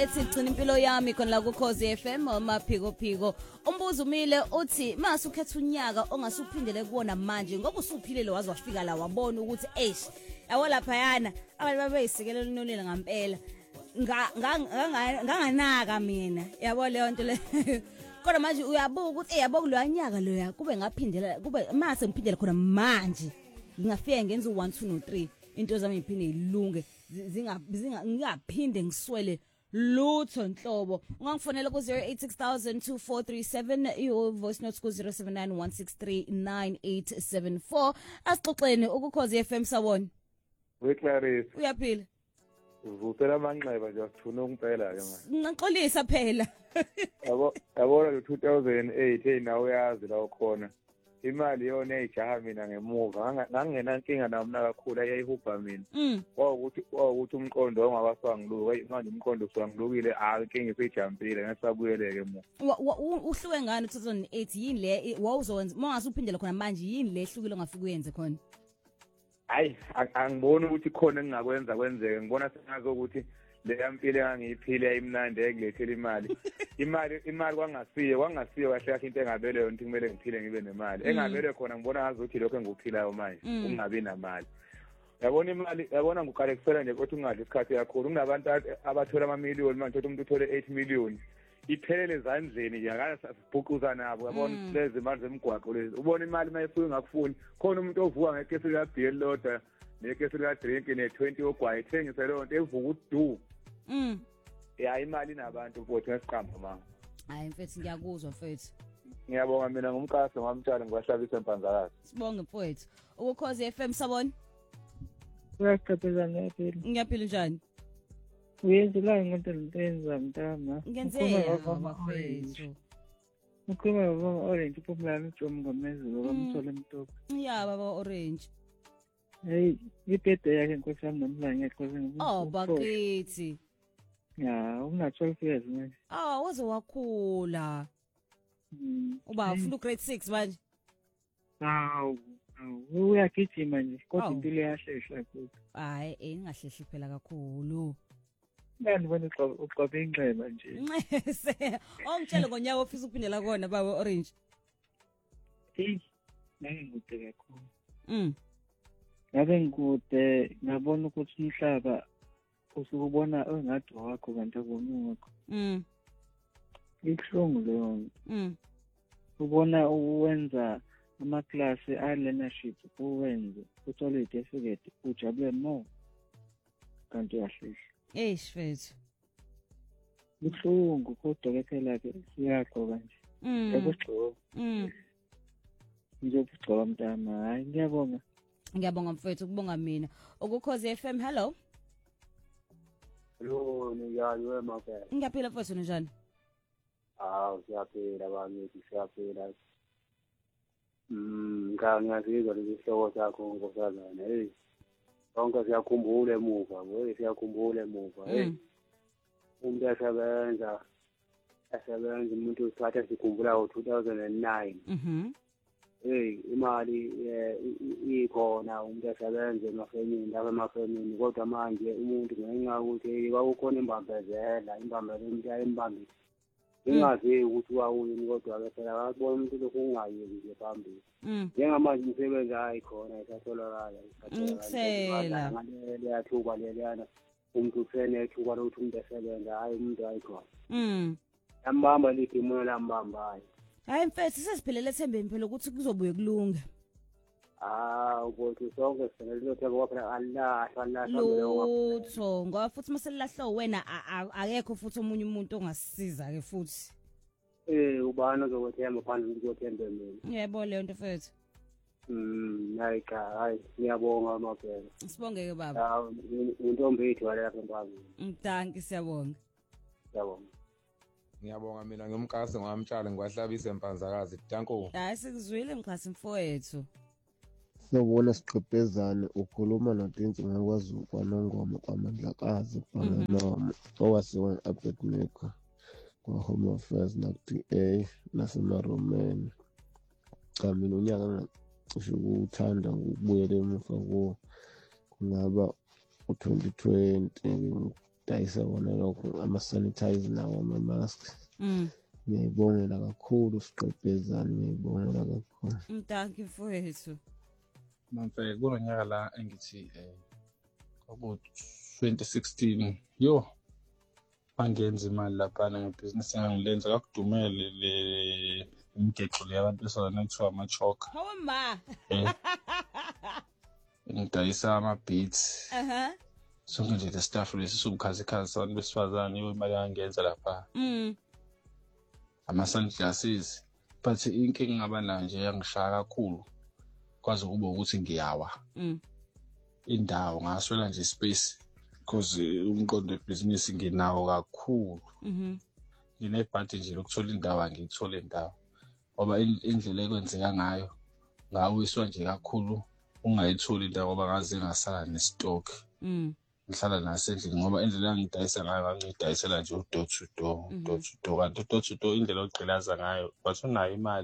Sigcina impilo yami khona la kuKhosi FM amaphiko phiko. Umbuzo umile uthi mase ukhetha unyaka ongasuphindele kuwona manje ngoba usuphilile waze wafika la wabona ukuthi yabo lapha yana abantu babeyisikela linonile ngampela. Nganganaka mina. Yabo leyo nto le. Kodwa manje uyabuka ukuthi yabo kuloya nyaka loya kube ngaphindela kube mase ngiphindele khona manje. Ngingafika ngenza u1 2 no 3 into zami iphinde ilunge ngingaphinde ngiswele lutho nhlobo ungangifonela ku 0860002437 your voice notes ku 0791639874 asixoxeni ukukhozi FM sawona weClarisse uyaphila uvuthela amanxeba nje asifuna ukumpela ke manje ngiqolisa phela yabona lo 2008 hey nawe uyazi la ukhona imali yona ejaha mina ngemuva ngangena inkinga nami kakhulu ayayihubha mina ukuthi umqondo ongabaswangiluka manje umqondo uswangilukile inkinga isijampile ngasabuyeleke emuva uhluke ngani 2008 yini le wawuzowenza mangasuphindela khona manje yini le ehlukile ongafika uyenze khona hayi angiboni ukuthi khona engingakwenza kwenzeke ngibona sengazokuthi le yampilo engangiyiphile ayimnandi ayingilethela imali kwangasiyo kahle kahle into engabele yona ukuthi kumele ngiphile ngibe nemali engabele khona ngibona ngazuthi lokho engikuphilayo manje ungabi namali yabona imali yabona ngukale kusela nje kodwa ungadli isikhathi kakhulu kunabantu abathola amamiliyoni manje umuntu uthole 8 million iphelele ezandleni nje akasibhuquza nabo yabona lezi imali zemgwaqo lezi ubona imali mayifika ngakufuni khona umuntu ovuka ngekesi lika beer loda nekesi lika drink ne20 ogwayi ethengise leyo nto evuka udu imali nabantu mfowethu ngesiqamba mama hayi mfethu ngiyakuzwa mfethu ngiyabonga mina ngumkhaso ngamtshali ngiwahlabisa empanzakazi sibonge mfowethu ukukhozi FM sabona uyachaphela ngiyaphila ngiyaphila njani uyenzela ngento lenza mntama ngenzela bafethu ukhuluma baba orange uphumlana uJomo ngomezulu bamthola emtoko baba orange hey ibhede yakhe nkosi yami nomlanga ngiyakhoza bakithi una 12 years manje waze wakhula uba ufuna grade 6 manje uyagijima nje kodwa impilo yahlehla futhi hayi ingahlehli phela kakhulu ngibona uqobe inxeba nje ongitshela ngonyaka ofisa ukuphindela kona baba orange ngikude kakhulu ngabe ngikude ngabona ukuthi umhlaba usukubona engathi wakho kanti akunakho ihlungu leyo ubona uwenza amaklasi a-learnership uwenze uthole certificate ujabule more kanti uyahlehla fethu ihlungu kodokotela ke siyagcoba nje ekugcoba ngizokugcoba mntana hayi ngiyabonga mfethu kubonga mina ukukhozi FM hello njani wema phela ngiyaphila mfethu njani siyaphila bakithi siyaphila ngiyazizwa lesi sihloko sakho nkosazana sonke siyakhumbula emuva umuntu asebenza umuntu usithatha esikhumbula ngo-2009 imali ikhona umuntu asebenze emafemini emafemini kodwa manje umuntu ngenxa yokuthi kwakukhona imbambezela umuntu ayimbambile ingazi ukuthi wawuyini kodwa-ke phela babona umuntu lokhu ungayeki nje phambili njengamanje umsebenzi ayikhona isatholakala leyathuba leliyana umuntu usenethuba lokuthi umuntu esebenza hayi umuntu ayikhona yambamba liphi imuno lambambayo hayi mfethu sesiphelele ethembeni phela ukuthi kuzobuye kulunga ukuthi sonke sifanele ukuthemba phela Allah lutho ngoba futhi maselilahlo wena akekho futhi omunye umuntu ongasisiza ke futhi ubani ozokwethemba phandle ukuzothemba mina yebo leyo nto mfethu hayi ngiyabonga maphela sibongeke baba untombi yethu wale lapha empangeni mdanki siyabonga ngiyabonga mina ngimkhaso ngamtshali ngiwahlabisa empanzakazi danko hayi sikuzwile mkhasi mfowethu Sawubona Siqhebhezane ukhuluma noDinsi ngakwaZulu kwaNongoma kwaMandlakazi kwaNoma owasiwa Abednego kwaHome Affairs naku-DA naseMaromeni cha mina unyaka ngisho ukuthanda ukubuyela emuva kungaba u-2020 dayisa wona lokho ama-sanitizer nawo ama-mask. Ngiyayibongela kakhulu Siqebhezana, ngiyayibongela kakhulu. Mntanki mfowethu. Mfethu kunonyaka la engithi kwaku-2016 yo angenza imali laphana ngebhizinisi engangilenza kakudumele le imigexo le yabantu besifazane kuthiwa ama-choker. Hawu ma. Ngidayisa ama-beats. Sonke nje le staff lesi subukhazi abantu besifazane imali angenza lapha. Ama-sunglasses. But inkinga ngaba nayo nje yangishaya kakhulu. Kwaze kube ukuthi ngiyawa. Indawo ngaswela nje space because umqondo webhizinisi nginawo kakhulu. Nginebhadi nje lokuthola indawo angiyithole indawo. Ngoba indlela ekwenzeka ngayo ngawiswa nje kakhulu ungayitholi indawo ngoba ngaze ngasala nestock. Ngihlala nasendlini ngoba indlela engidayisa ngayo ngidayisela nje door to door. Kanti door to door indlela ogqilaza ngayo bathi unayo imali.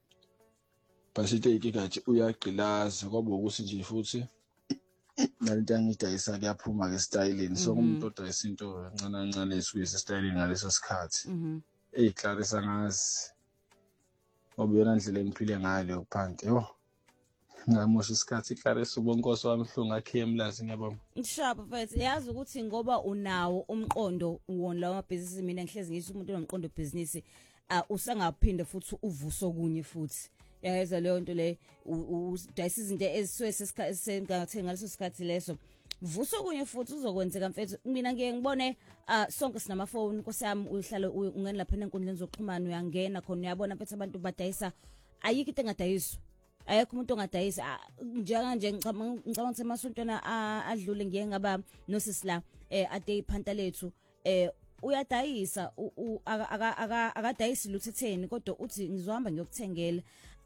Basithi ikingathi uyagqilaza kwaba ukuthi nje futhi nalinto engidayisa kuyaphuma ke stylini. So umuntu odayisa into encane esuke stylini ngaleso sikhathi. Clarissa ngazi. Ngoba yona indlela engiphile ngayo yokuphansi yo. Ngamosha isikhathi Clarissa ubonkosi wami hlungu akhe emlazi ngiyabona. Ngishapha mfethu yazi ukuthi ngoba unawo umqondo wona lawa mabhizinisi mina ngihlezi ngisho umuntu onomqondo webhizinisi usangaphinde futhi uvuse okunye futhi. Yayenza leyo nto le udayisa izinto ezisuke sesengathenga ngaleso sikhathi leso. Vusa okunye futhi uzokwenzeka mfethu. Mina ngeke ngibone sonke sinamafoni Nkosi yami uhlala ungena lapha enkundleni zokuxhumana uyangena khona uyabona mfethu abantu badayisa ayikho into engadayiswa. Ayekho umuntu ongadayisa njenganje ngicabanga ukuthi emasontwana adlule ngiye ngaba nosisi la ade iphanta lethu uyadayisa akadayisi lutho etheni kodwa uthi ngizohamba ngiyokuthengela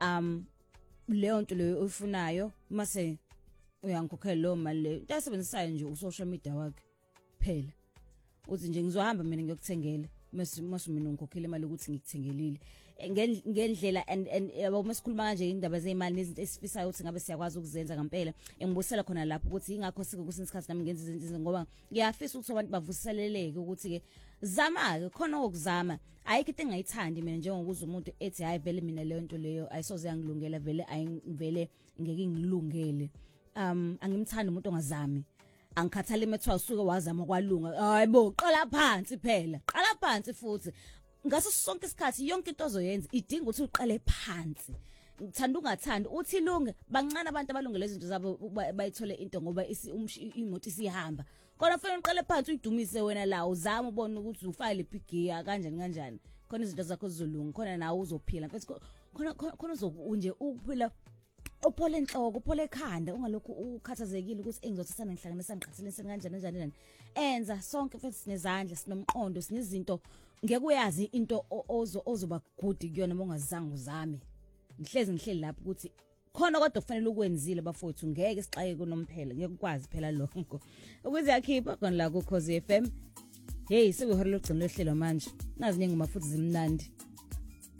leyo nto leyo oyifunayo mase uyangikhokhela lo mali leyo into ayisebenzisayo nje usocial media wakhe phela uthi nje ngizohamba mina ngiyokuthengela mase mina ngikhokhela imali ukuthi ngikuthengelile ngendlela and yabo masikhuluma kanje indaba zeimali nezinto esifisayo ukuthi ngabe siyakwazi ukuzenza ngempela engibusela khona lapho ukuthi ingakho sikukusini isikhathi nami ngenza izinto ngoba ngiyafisa ukuthi abantu bavuseleleke ukuthi ke zama ke khona okuzama ayikho into engayithandi mina njengokuza umuntu ethi hayi vele mina leyo nto leyo ayisoze yangilungela vele ngeke ngilungele angimthandi umuntu ongazami angikhathali methiwa usuke wazama kwalunga hayibo qala phansi phela qala phansi futhi ngaso sonke isikhathi yonke into ozoyenza idinga ukuthi uqale phansi ngithanda ungathandi uthi ilunge bancane abantu abalungele izinto zabo bayithole into ngoba imoto isihamba kodwa fanele uqale phansi uyidumise wena la uzama ubone ukuthi ufile ipigiya kanjani khona izinto zakho zizolunga khona nawe uzophila mfethu khona uzokunje ukuphila uphole enhloko uphole ekhanda ungalokhu ukhathazekile ukuthi engizothathana ngihlanganisa ngiqhathelise kanjani enza sonke mfethu sinezandla sinomqondo sinezinto ngeke uyazi into ozoba good kuyona mongazange uzame ngihleli lapho ukuthi khona kodwa kufanele ukwenzile bafowethu ngeke sixaye kunomphela ngeke ukwazi phela lonke ukuze yakhipha khona la ku Khosi FM hey sekuyihora lokugcina lohlelo manje nazi nginguma futhi zimnandi